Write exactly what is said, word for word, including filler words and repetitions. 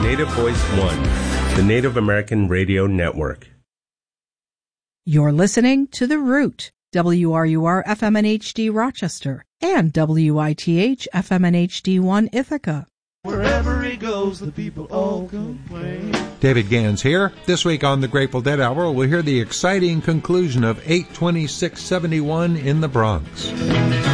Native Voice One, the Native American Radio Network. You're listening to The Root, W R U R F M N H D Rochester, and W I T H F M N H D one Ithaca. Wherever he goes, the people all complain. David Gans here. This week on the Grateful Dead Hour, we'll hear the exciting conclusion of eight twenty-six seventy-one in the Bronx.